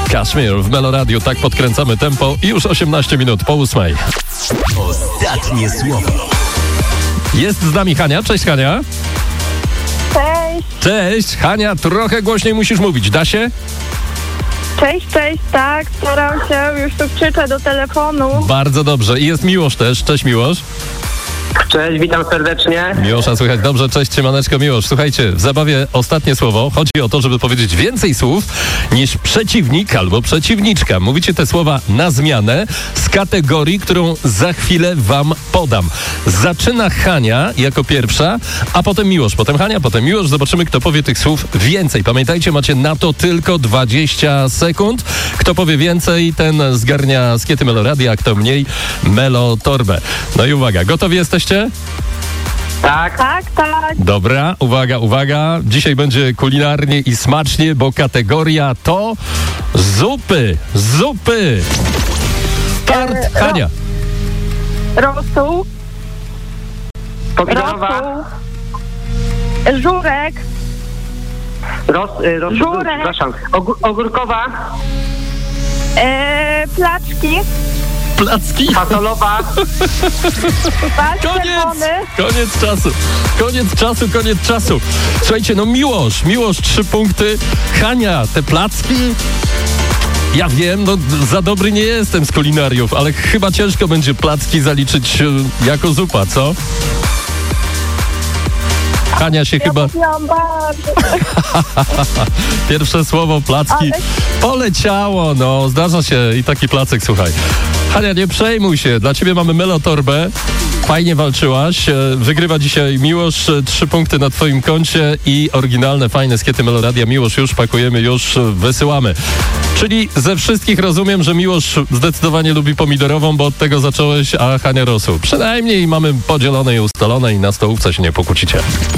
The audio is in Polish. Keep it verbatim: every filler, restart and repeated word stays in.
Kashmir w Meloradiu. Tak podkręcamy tempo i już osiemnaście minut po ósmej. Ostatnie słowo. Jest z nami Hania. Cześć, Hania. Cześć, Cześć, Hania. Trochę głośniej musisz mówić. Da się? cześć, cześć, tak, staram się, już tu krzyczę do telefonu. Bardzo dobrze. I jest Miłosz też. Cześć, Miłosz. Cześć, witam serdecznie. Miłosza słychać dobrze. Cześć, siemaneczko, Miłosz. Słuchajcie, w zabawie ostatnie słowo. Chodzi o to, żeby powiedzieć więcej słów niż przeciwnik albo przeciwniczka. Mówicie te słowa na zmianę z kategorii, którą za chwilę wam podam. Zaczyna Hania jako pierwsza, a potem Miłosz, potem Hania, potem Miłosz. Zobaczymy, kto powie tych słów więcej. Pamiętajcie, macie na to tylko dwadzieścia sekund. Kto powie więcej, ten zgarnia skiety Meloradia, a kto mniej, Melo Torbę. No i uwaga, gotowi jesteście? Tak, Tak, tak, Dobra, uwaga, uwaga. Dzisiaj będzie kulinarnie i smacznie, bo kategoria to zupy. Zupy. Start, E, ro- Hania. rosół, pomidorowa, rosół, żurek, ros, y, ros, Żurek. przepraszam, ogór, ogórkowa, e, placzki, Placki. fasolowa, bal Koniec! czerwony, Koniec czasu. Koniec czasu, koniec czasu. Słuchajcie, no Miłosz, Miłosz, trzy punkty. Hania, te placki... Ja wiem, no za dobry nie jestem z kulinariów, ale chyba ciężko będzie placki zaliczyć e, jako zupa, co? Hania się ja chyba... mówiłam bardzo, Pierwsze słowo, placki, Ale- poleciało, no, zdarza się i taki placek, słuchaj. Hania, nie przejmuj się, dla ciebie mamy Melotorbę, fajnie walczyłaś, e, wygrywa dzisiaj Miłosz, e, trzy punkty na twoim koncie i oryginalne, fajne skiety Meloradia. Miłosz, już pakujemy, już e, wysyłamy. Czyli ze wszystkich rozumiem, że Miłosz zdecydowanie lubi pomidorową, bo od tego zacząłeś, a Hania rosół. Przynajmniej mamy podzielone i ustalone i na stołówce się nie pokłócicie.